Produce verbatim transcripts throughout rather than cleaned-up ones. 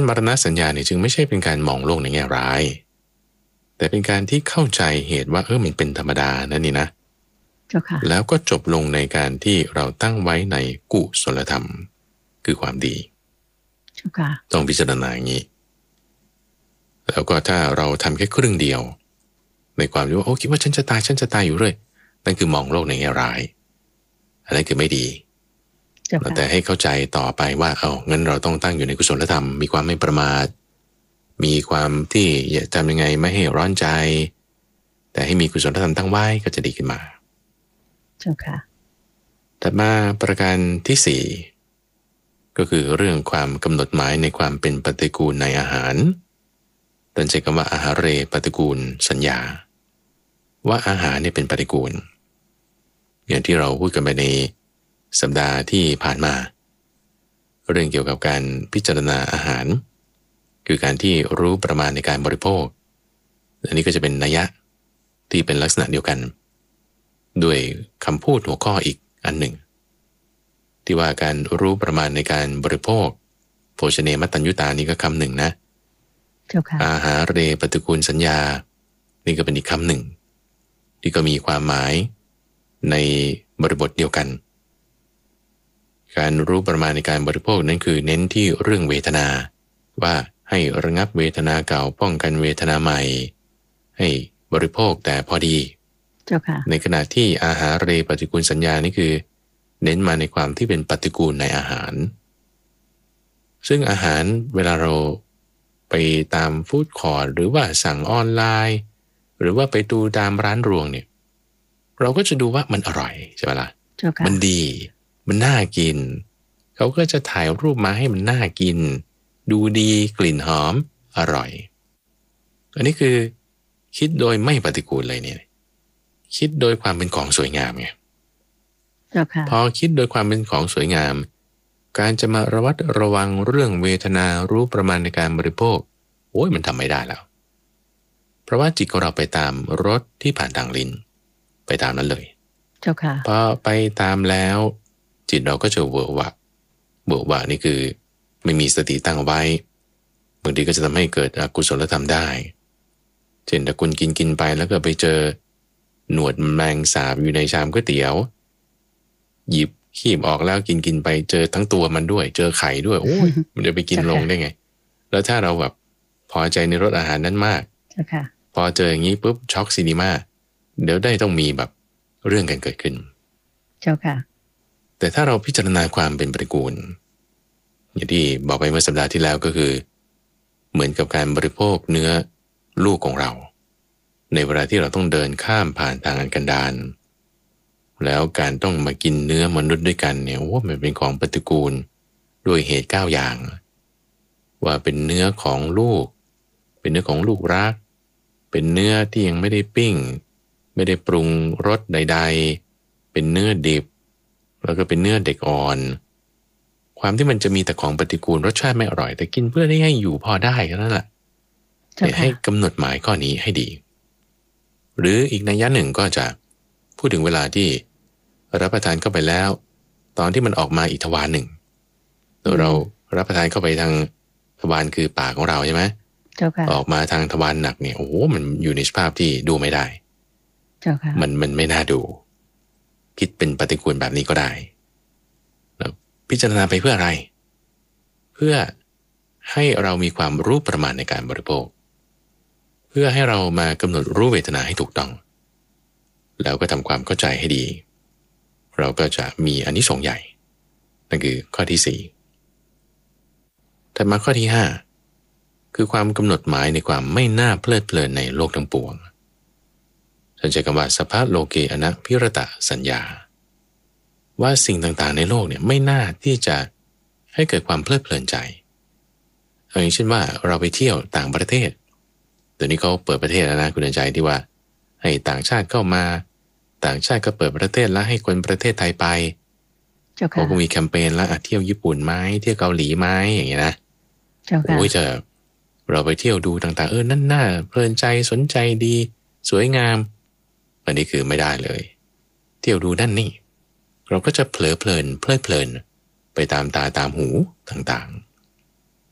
มรณะสัญญาเนี่ยจึงไม่ใช่เป็นการมองโลกในแง่ร้ายแต่เป็นการที่เข้าใจเหตุว่าเออมันเป็นธรรมดานั่นนี่นะเจ้าค่ะแล้วก็จบลงในการที่เราตั้งไว้ในกุศลธรรมคือความดีเจ้าค่ะต้องพิจารณาอย่างนี้แล้วก็ถ้าเราทำแค่ครึ่งเดียวในความที่ว่าโอ้คิดว่าฉันจะตายฉันจะตายอยู่เรื่อยนั่นคือมองโลกในแง่ร้ายอันนั้นคือไม่ดีแต่ให้เข้าใจต่อไปว่าเอางั้นเราต้องตั้งอยู่ในกุศลธรรมมีความไม่ประมาทมีความที่จะทำยังไงไม่ให้ร้อนใจแต่ให้มีกุศลธรรมตั้งไว้ก็จะดีขึ้นมาเจ้าค่ะถัดมาประการที่สี่ก็คือเรื่องความกำหนดหมายในความเป็นปฏิกูลในอาหารตั้งใจคำว่าอาหารเรปฏิกูลสัญญาว่าอาหารเนี่ยเป็นปฏิกูลอย่างที่เราพูดกันไปในสัปดาห์ที่ผ่านมาเรื่องเกี่ยวกับการพิจารณาอาหารคือการที่รู้ประมาณในการบริโภคอันนี้ก็จะเป็นนัยยะที่เป็นลักษณะเดียวกันด้วยคำพูดหัวข้ออีกอันหนึ่งที่ว่าการรู้ประมาณในการบริโภคโภชเนมัตตัญญุตานี่ก็คำหนึ่งนะอาหารเรปฏิกูลสัญญานี่ก็เป็นอีกคำหนึ่งที่ก็มีความหมายในบริบทเดียวกันการรู้ประมาณในการบริโภคนั้นคือเน้นที่เรื่องเวทนาว่าให้ระงับเวทนาเก่าป้องกันเวทนาใหม่ให้บริโภคแต่พอดีในขณะที่อาหารเรปฏิกูลสัญญานี่คือเน้นมาในความที่เป็นปฏิกูลในอาหารซึ่งอาหารเวลาเราไปตามฟู้ดคอร์ทหรือว่าสั่งออนไลน์หรือว่าไปดูตามร้านรวงเนี่ยเราก็จะดูว่ามันอร่อยใช่ไหมล่ะมันดีมันน่ากินเขาก็จะถ่ายรูปมาให้มันน่ากินดูดีกลิ่นหอมอร่อยอันนี้คือคิดโดยไม่ปฏิกูลเลยเนี่ยคิดโดยความเป็นของสวยงามไงพอคิดโดยความเป็นของสวยงามการจะมาระวัดระวังเรื่องเวทนารู้ประมาณในการบริโภคโอ้ยมันทำไม่ได้แล้วเพราะว่าจิตของเราไปตามรสที่ผ่านทางลิ้นไปตามนั้นเลยเจ้าค่ะพอไปตามแล้วจิตเราก็จะเวอร์วะเวอร์วะนี่คือไม่มีสติตั้งไว้บางทีก็จะทำให้เกิดอกุศลธรรมได้เช่นถ้าคุณกินกินไปแล้วก็ไปเจอหนวดแมงสาบอยู่ในชามก๋วยเตี๋ยวหยิบขีบออกแล้วกินกินไปเจอทั้งตัวมันด้วยเจอไข่ด้วยโอ้ยมันจะไปกินลงได้ไงแล้วถ้าเราแบบพอใจในรสอาหารนั้นมากพอเจออย่างนี้ปุ๊บช็อกซีนีมาเดี๋ยวได้ต้องมีแบบเรื่องกันเกิดขึ้นเจ้าค่ะแต่ถ้าเราพิจารณาความเป็นปฏิกูลอย่างที่บอกไปเมื่อสัปดาห์ที่แล้วก็คือเหมือนกับการบริโภคเนื้อลูกของเราในเวลาที่เราต้องเดินข้ามผ่านทางอันกันดารแล้วการต้องมากินเนื้อมนุษย์ด้วยกันเนี่ยว่ามันเป็นของปฏิกูลด้วยเหตุเก้าอย่างว่าเป็นเนื้อของลูกเป็นเนื้อของลูกรักเป็นเนื้อที่ยังไม่ได้ปิ้งไม่ได้ปรุงรสใดๆเป็นเนื้อดิบแล้วก็เป็นเนื้อเด็กอ่อนความที่มันจะมีแต่ของปฏิกูลรสชาติไม่อร่อยแต่กินเพื่อให้อยู่พอได้แค่นั้นแหละแต่ให้กำหนดหมายข้อนี้ให้ดีหรืออีกนัยยะหนึ่งก็จะพูดถึงเวลาที่รับประทานเข้าไปแล้วตอนที่มันออกมาอีกทวารหนึ่งเรารับประทานเข้าไปทางทวารคือปากของเราใช่ไหมออกมาทางทวารหนักเนี่ยโอ้โหมันอยู่ในสภาพที่ดูไม่ได้มันมันไม่น่าดูคิดเป็นปฏิกูลแบบนี้ก็ได้แล้วพิจารณาไปเพื่ออะไรเพื่อให้เรามีความรู้ประมาณในการบริโภคเพื่อให้เรามากำหนดรู้เวทนาให้ถูกต้องแล้วก็ทำความเข้าใจให้ดีเราก็จะมีอานิสงส์ใหญ่นั่นคือข้อที่สี่ถัดมาข้อที่ห้าคือความกำหนดหมายในความไม่น่าเพลิดเพลินในโลกทั้งปวงฉันใช้คำว่าสัพพะโลเกอนะพิรตะสัญญาว่าสิ่งต่างๆในโลกเนี่ยไม่น่าที่จะให้เกิดความเพลิดเพลินใจอย่างเช่นว่าเราไปเที่ยวต่างประเทศเดี๋ยวนี้เขาเปิดประเทศแล้วนะคุณใจที่ว่าให้ต่างชาติเข้ามาต่างชาติก็เปิดประเทศแล้วให้คนประเทศไทยไปเขาก็มีแคมเปญแล้วเที่ยวญี่ปุ่นไหมเที่ยวเกาหลีไหมอย่างเงี้ยนะโอ้ยจะเราไปเที่ยวดูต่างๆเออนั่นน่าเพลินใจสนใจดีสวยงามอันนี้คือไม่ได้เลยเที่ยวดูนั่นนี่เราก็จะเผลอเพลินเพลิดเพลินไปตามตาตามหูต่าง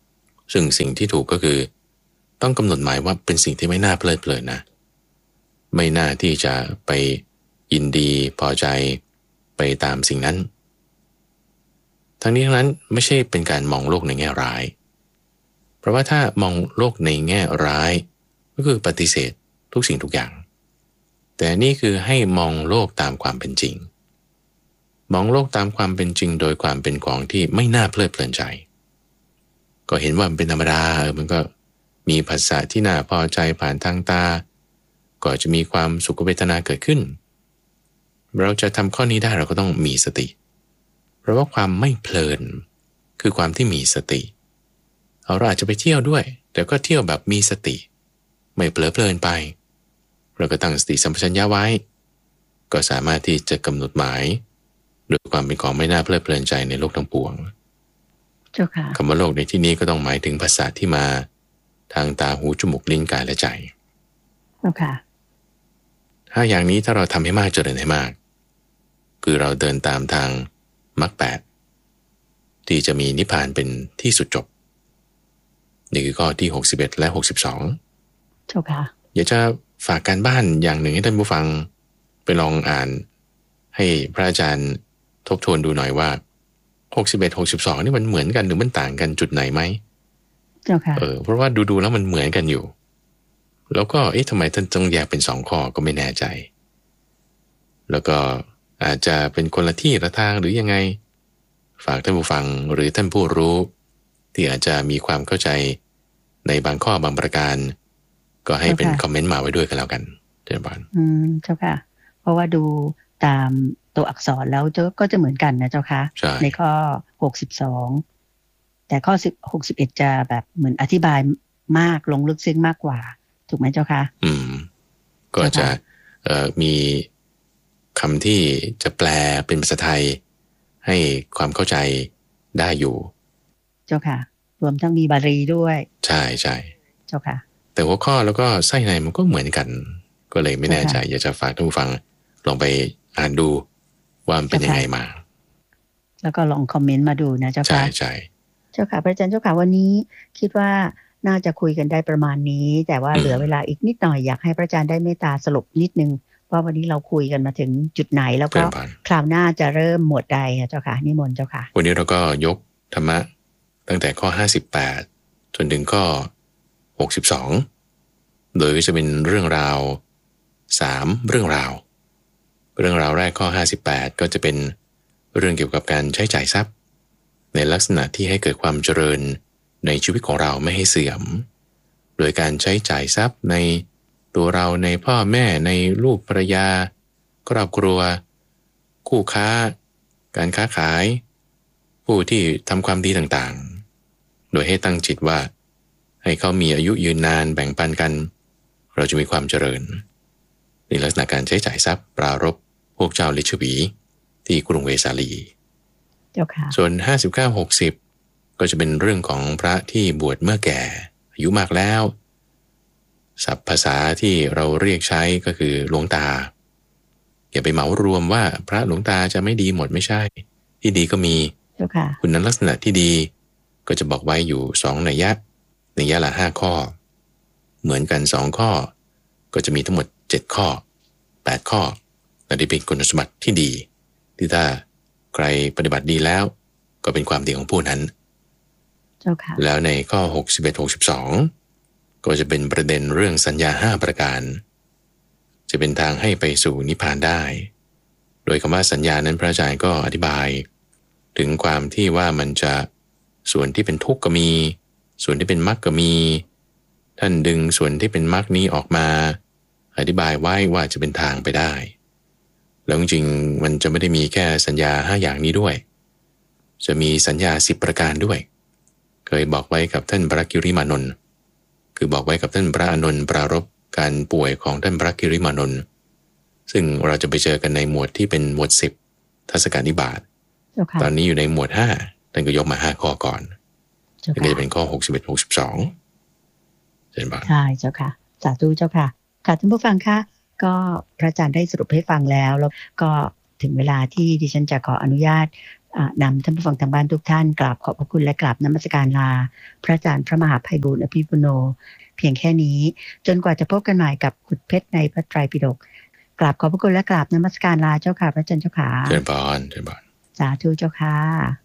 ซึ่งสิ่งที่ถูกก็คือต้องกำหนดหมายว่าเป็นสิ่งที่ไม่น่าเพลิดเพลินนะไม่น่าที่จะไปยินดีพอใจไปตามสิ่งนั้นทั้งนี้ทั้งนั้นไม่ใช่เป็นการมองโลกในแง่ร้ายเพราะว่าถ้ามองโลกในแง่ร้ายก็คือปฏิเสธทุกสิ่งทุกอย่างแต่นี่คือให้มองโลกตามความเป็นจริงมองโลกตามความเป็นจริงโดยความเป็นของที่ไม่น่าเพลิดเพลินใจก็เห็นว่ามันเป็นธรรมดามันก็มีภาษาที่น่าพอใจผ่านทางตาก็จะมีความสุขเวทนาเกิดขึ้นเราจะทำข้อนี้ได้เราก็ต้องมีสติเพราะว่าความไม่เพลินคือความที่มีสติเราอาจจะไปเที่ยวด้วยแต่ก็เที่ยวแบบมีสติไม่เผลอเพลินไปเราก็ตั้งสติสัมปชัญญะไว้ก็สามารถที่จะกำหนดหมายโดยความเป็นของไม่น่าเพลิดเพลินใจในโลกทั้งปวงเจ้าค่ะคำว่าโลกในที่นี้ก็ต้องหมายถึงภาษาที่มาทางตาหูจมูกลิ้นกายและใจเจ้าค่ะห้าอย่างนี้ถ้าเราทำให้มากเจริญให้มากคือเราเดินตามทางมรรคแปดที่จะมีนิพพานเป็นที่สุดจบนี่คือข้อที่หกสิบเอ็ดและหกสิบสองเจ้าค่ะอยากจะฝากการบ้านอย่างหนึ่งให้ท่านผู้ฟังไปลองอ่านให้พระอาจารย์ทบทวนดูหน่อยว่าหกสิบเอ็ด หกสิบสองนี่มันเหมือนกันหรือมันต่างกันจุดไหนไหมเจ้าค่ะเออเพราะว่าดูๆแล้วมันเหมือนกันอยู่แล้วก็เอ๊ะทำไมท่านต้องแยกเป็นสองข้อก็ไม่แน่ใจแล้วก็อาจจะเป็นคนละที่ละทางหรือยังไงฝากท่านผู้ฟังหรือท่านผู้รู้ที่อาจจะมีความเข้าใจในบางข้อบางประการก็ให้เป็นคอมเมนต์มาไว้ด้วยกันแล้วกันเจ้าบ้านอืมเจ้าค่ะเพราะว่าดูตามตัวอักษรแล้วก็จะเหมือนกันนะเจ้าค่ะใ, ในข้อหกสิบสองแต่ข้อหกสิบเอ็ดจะแบบเหมือนอธิบายมากลงลึกซึ้งมากกว่าถูกไหมเจ้าค่ะอืมก็จะเอ่อมีคำที่จะแปลเป็นภาษาไทยให้ความเข้าใจได้อยู่เจ้าค่ะรวมทั้งมีบาลีด้วยใช่ใช่เจ้าค่ะแต่หัวข้อแล้วก็ไส้ในมันก็เหมือนกันก็เลยไม่แน่ใจอยากจะฝากท่านผู้ฟังลองไปอ่านดูว่ามันเป็นยังไงมาแล้วก็ลองคอมเมนต์มาดูนะเจ้าค่ะใช่ใช่เจ้าค่ะพระอาจารย์เจ้าค่ะวันนี้คิดว่าน่าจะคุยกันได้ประมาณนี้แต่ว่าเหลือเวลาอีกนิดหน่อยอยากให้พระอาจารย์ได้เมตตาสรุปนิดนึงว่าวันนี้เราคุยกันมาถึงจุดไหนแล้วก็คราวหน้าจะเริ่มหมวดใดเจ้าค่ะนิมนต์เจ้าค่ะวันนี้เราก็ยกธรรมะตั้งแต่ข้อห้าสิบแปดจนถึงข้อหกสิบสองโดยจะเป็นเรื่องราวสามเรื่องราวเรื่องราวแรกข้อห้าสิบแปดก็จะเป็นเรื่องเกี่ยวกับการใช้จ่ายทรัพย์ในลักษณะที่ให้เกิดความเจริญในชีวิตของเราไม่ให้เสื่อมโดยการใช้จ่ายทรัพย์ในตัวเราในพ่อแม่ในลูกภรรยาครอบครัวคู่ค้าการค้าขายผู้ที่ทำความดีต่างๆโดยให้ตั้งจิตว่าให้เขามีอายุยืนนานแบ่งปันกันเราจะมีความเจริญในลักษณะการใช้จ่ายทรัพย์ปรารภพวกเจ้าลิชวีที่กรุงเวสาลีส่วนห้าสิบเก้า หกสิบก็จะเป็นเรื่องของพระที่บวชเมื่อแก่อายุมากแล้วศัพท์ภาษาที่เราเรียกใช้ก็คือหลวงตาอย่าไปเหมารวมว่าพระหลวงตาจะไม่ดีหมดไม่ใช่ที่ดีก็มีคุณลักษณะที่ดีก็จะบอกไว้อยู่สองนัยยะนัยยะละห้าข้อเหมือนกันสองข้อก็จะมีทั้งหมดเจ็ดข้อแปดข้อและที่เป็นคุณสมบัติที่ดีที่ถ้าใครปฏิบัติดีแล้วก็เป็นความดีของผู้นั้นแล้วในข้อหกสิบเอ็ด หกสิบสองก็จะเป็นประเด็นเรื่องสัญญาห้าประการจะเป็นทางให้ไปสู่นิพพานได้โดยคำว่าสัญญานั้นพระอาจารย์ก็อธิบายถึงความที่ว่ามันจะส่วนที่เป็นทุกข์ก็มีส่วนที่เป็นมรรคก็มีท่านดึงส่วนที่เป็นมรรคนี้ออกมาอธิบายไว้ว่าจะเป็นทางไปได้แล้วจริงๆมันจะไม่ได้มีแค่สัญญาห้าอย่างนี้ด้วยจะมีสัญญาสิบประการด้วยเคยบอกไว้กับท่านพระกิริมานนท์คือบอกไว้กับท่านพระอานนท์ปรารภการป่วยของท่านพระกิริมานนท์ซึ่งเราจะไปเจอกันในหมวดที่เป็นหมวดสิบทัศกานิบาต okay. ตอนนี้อยู่ในหมวดห้าท่านก็ยกมาห้าข้อก่อน okay. ก็จะเป็นข้อหกสิบเอ็ด หกสิบสองเช่นบ้างใช่เจ้าค่ะสาธุเจ้าค่ะค่ะท่านผู้ฟังคะก็พระอาจารย์ได้สรุปให้ฟังแล้วแล้วก็ถึงเวลาที่ดิฉันจะขออนุญาตนำท่านผู้ฟังทางบ้านทุกท่านกราบขอบพระคุณและกราบนมัสการลาพระอาจารย์พระมหาไพบูลย์อภิปุโนเพียงแค่นี้จนกว่าจะพบกันใหม่กับขุดเพชรในพระไตรปิฎกกราบขอบพระคุณและกราบนมัสการลาเจ้าค่ะพระอาจารย์เจ้าค่ะเชิญพรเชิญพรสาธุเจ้าค่ะ